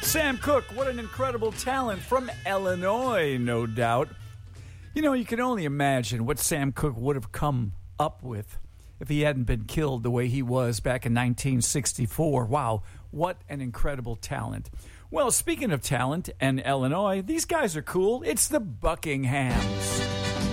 Sam Cooke, what an incredible talent from Illinois, no doubt. You know, you can only imagine what Sam Cooke would have come up with if he hadn't been killed the way he was back in 1964. Wow, what an incredible talent. Well, speaking of talent and Illinois, these guys are cool. It's the Buckinghams.